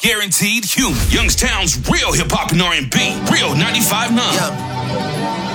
Guaranteed human. Youngstown's real hip hop and R&B. Real 95.9. Yeah.